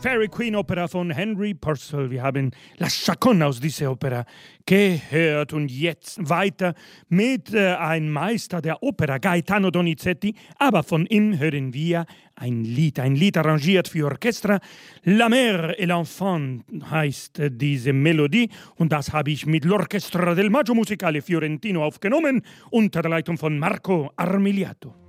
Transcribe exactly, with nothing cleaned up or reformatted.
Fairy Queen Opera von Henry Purcell. Wir haben La Chaconne aus dieser Opera gehört und jetzt weiter mit äh, einem Meister der Opera, Gaetano Donizetti, aber von ihm hören wir ein Lied, ein Lied arrangiert für Orchester. La Mère et l'Enfant heißt äh, diese Melodie und das habe ich mit l'Orchestra del Maggio Musicale Fiorentino aufgenommen unter der Leitung von Marco Armiliato.